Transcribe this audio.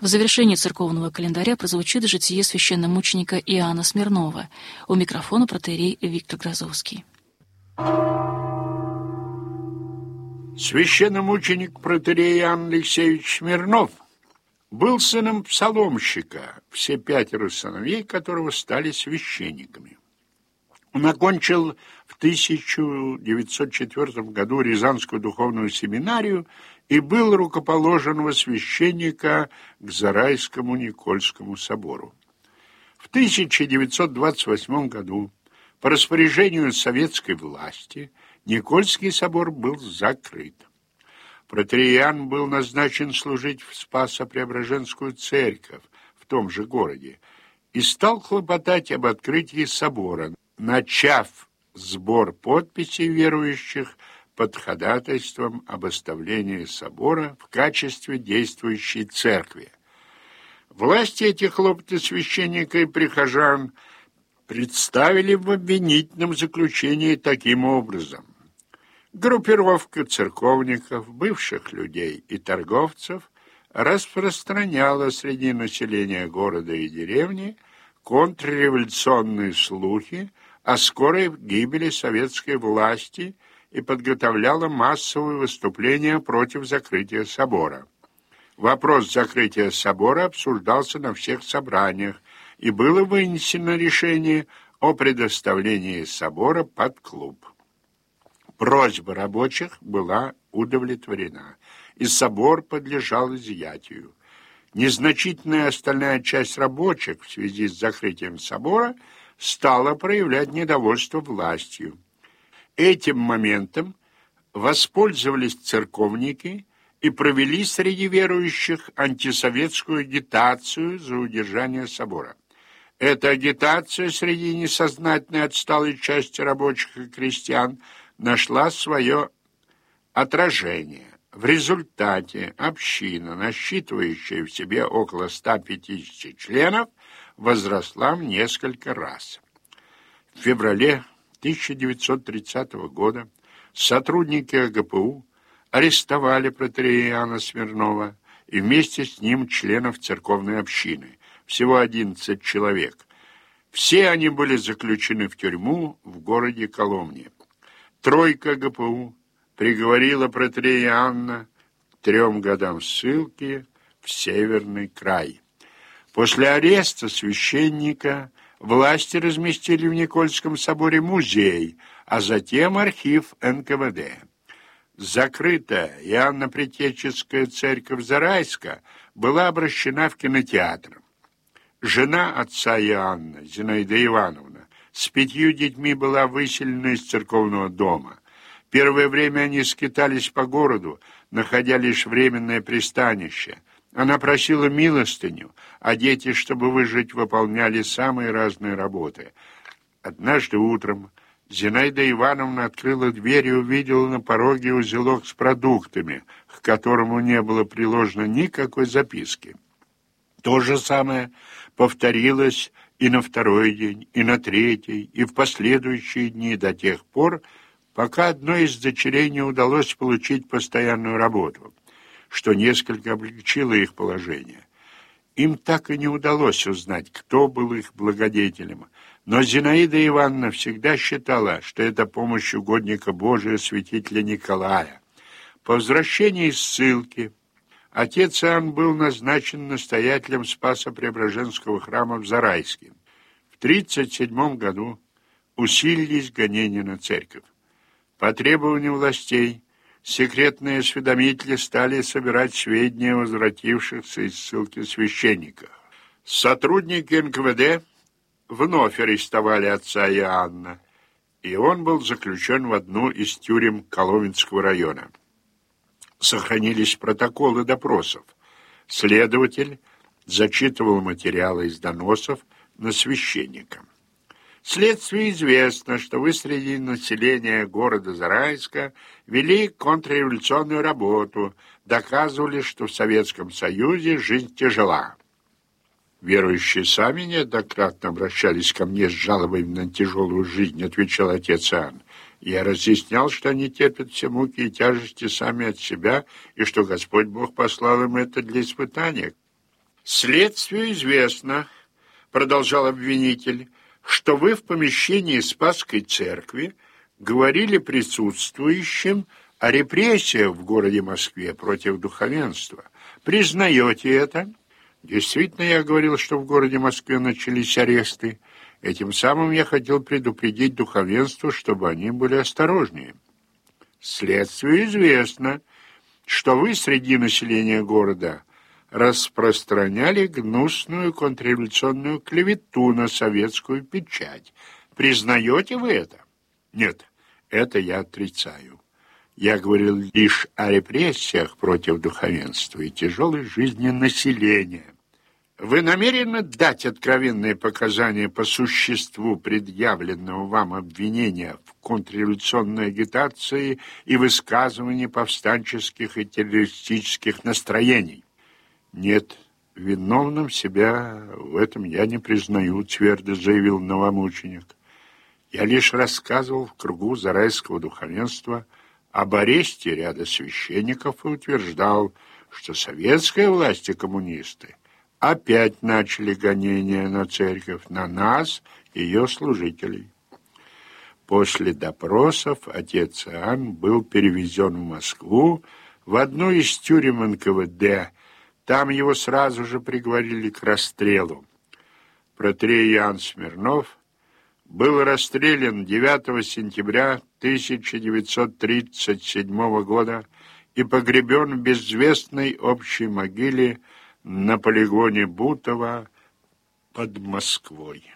В завершении церковного календаря прозвучит житие священномученика Иоанна Смирнова. У микрофона протоиерей Виктор Грозовский. Священномученик протоиерей Иоанн Алексеевич Смирнов был сыном псаломщика, все 5 сыновей которого стали священниками. Он окончил в 1904 году Рязанскую духовную семинарию и был рукоположен во священника к Зарайскому Никольскому собору. В 1928 году по распоряжению советской власти Никольский собор был закрыт. Протоиерей Иоанн был назначен служить в Спасо-Преображенскую церковь в том же городе и стал хлопотать об открытии собора, начав сбор подписей верующих под ходатайством об оставлении собора в качестве действующей церкви. Власти эти хлопоты священника и прихожан представили в обвинительном заключении таким образом. Группировка церковников, бывших людей и торговцев распространяла среди населения города и деревни контрреволюционные слухи о скорой гибели советской власти и подготовляла массовые выступления против закрытия собора. Вопрос закрытия собора обсуждался на всех собраниях, и было вынесено решение о предоставлении собора под клуб. Просьба рабочих была удовлетворена, и собор подлежал изъятию. Незначительная остальная часть рабочих в связи с закрытием собора стала проявлять недовольство властью. Этим моментом воспользовались церковники и провели среди верующих антисоветскую агитацию за удержание собора. Эта агитация среди несознательной отсталой части рабочих и крестьян нашла свое отражение. В результате община, насчитывающая в себе около 150 членов, возросла в несколько раз. В феврале 1930 года сотрудники АГПУ арестовали протоиерея Иоанна Смирнова и вместе с ним членов церковной общины, всего 11 человек. Все они были заключены в тюрьму в городе Коломне. Тройка АГПУ приговорила протоиерея Иоанна к 3 годам ссылки в Северный край. После ареста священника власти разместили в Никольском соборе музей, а затем архив НКВД. Закрытая Иоанно-Предтеческая церковь Зарайска была обращена в кинотеатр. Жена отца Иоанна, Зинаида Ивановна, с 5 детьми была выселена из церковного дома. Первое время они скитались по городу, находя лишь временное пристанище. Она просила милостыню, а дети, чтобы выжить, выполняли самые разные работы. Однажды утром Зинаида Ивановна открыла дверь и увидела на пороге узелок с продуктами, к которому не было приложено никакой записки. То же самое повторилось и на 2-й день, и на 3-й, и в последующие дни до тех пор, пока одной из дочерей не удалось получить постоянную работу, что несколько облегчило их положение. Им так и не удалось узнать, кто был их благодетелем, но Зинаида Ивановна всегда считала, что это помощь угодника Божия святителя Николая. По возвращении из ссылки отец Иоанн был назначен настоятелем Спасо-Преображенского храма в Зарайске. В 1937 году усилились гонения на церковь. По требованию властей секретные осведомители стали собирать сведения о возвратившихся из ссылки священниках. Сотрудники НКВД вновь арестовали отца Иоанна, и он был заключен в одну из тюрем Коломенского района. Сохранились протоколы допросов. Следователь зачитывал материалы из доносов на священника. Следствию известно, что вы среди населения города Зарайска вели контрреволюционную работу, доказывали, что в Советском Союзе жизнь тяжела. Верующие сами неоднократно обращались ко мне с жалобами на тяжелую жизнь, отвечал отец Иоанн. Я разъяснял, что они терпят все муки и тяжести сами от себя, и что Господь Бог послал им это для испытания. «Следствию известно, — продолжал обвинитель, — что вы в помещении Спасской церкви говорили присутствующим о репрессиях в городе Москве против духовенства. Признаете это?» «Действительно, я говорил, что в городе Москве начались аресты. Этим самым я хотел предупредить духовенство, чтобы они были осторожнее». «Следствию известно, что вы среди населения города распространяли гнусную контрреволюционную клевету на советскую печать. Признаете вы это?» «Нет, это я отрицаю. Я говорил лишь о репрессиях против духовенства и тяжелой жизни населения». «Вы намерены дать откровенные показания по существу предъявленного вам обвинения в контрреволюционной агитации и высказывании повстанческих и террористических настроений?» «Нет, виновным себя в этом я не признаю», — твердо заявил новомученик. «Я лишь рассказывал в кругу зарайского духовенства об аресте ряда священников и утверждал, что советская власть и коммунисты опять начали гонения на церковь, на нас, ее служителей». После допросов отец Иоанн был перевезен в Москву в одну из тюрем НКВД. Там его сразу же приговорили к расстрелу. Протоиерей Иоанн Смирнов был расстрелян 9 сентября 1937 года и погребен в безвестной общей могиле на полигоне Бутово под Москвой.